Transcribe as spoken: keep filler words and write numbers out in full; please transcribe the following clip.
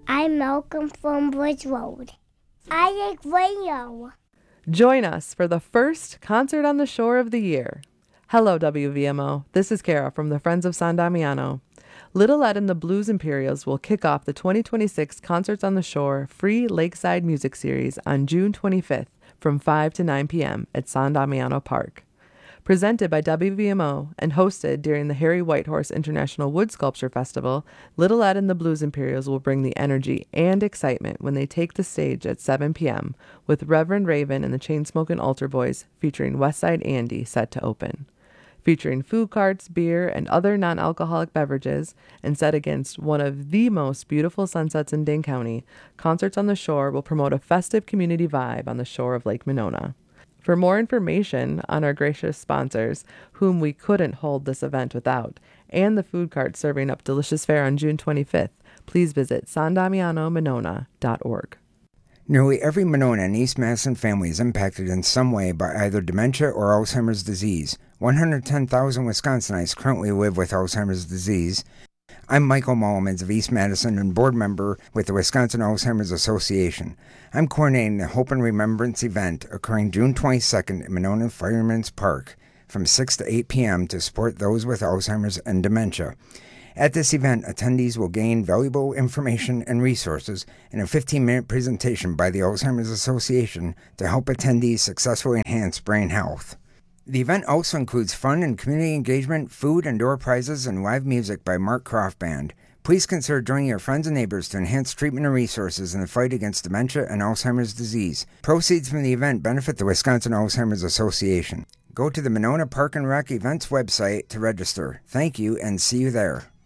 I'm Malcolm from Bridge Road. I like radio. Join us for the first Concert on the Shore of the year. Hello, W V M O. This is Kara from the Friends of San Damiano. Little Ed and the Blues Imperials will kick off the twenty twenty-six Concerts on the Shore free Lakeside Music Series on June twenty-fifth from five to nine p.m. at San Damiano Park. Presented by W V M O and hosted during the Harry Whitehorse International Wood Sculpture Festival, Little Ed and the Blues Imperials will bring the energy and excitement when they take the stage at seven p.m. with Reverend Raven and the Chainsmokin' Altar Boys featuring Westside Andy set to open. Featuring food carts, beer, and other non-alcoholic beverages, and set against one of the most beautiful sunsets in Dane County, Concerts on the Shore will promote a festive community vibe on the shore of Lake Monona. For more information on our gracious sponsors, whom we couldn't hold this event without, and the food cart serving up delicious fare on June twenty-fifth, please visit san damiano monona dot org. Nearly every Monona and East Madison family is impacted in some way by either dementia or Alzheimer's disease. one hundred ten thousand Wisconsinites currently live with Alzheimer's disease. I'm Michael Mullemans of East Madison and board member with the Wisconsin Alzheimer's Association. I'm coordinating the Hope and Remembrance event occurring June twenty-second at Monona Fireman's Park from six to eight p.m. to support those with Alzheimer's and dementia. At this event, attendees will gain valuable information and resources in a fifteen-minute presentation by the Alzheimer's Association to help attendees successfully enhance brain health. The event also includes fun and community engagement, food and door prizes, and live music by Mark Croft Band. Please consider joining your friends and neighbors to enhance treatment and resources in the fight against dementia and Alzheimer's disease. Proceeds from the event benefit the Wisconsin Alzheimer's Association. Go to the Monona Park and Rec Events website to register. Thank you, and see you there.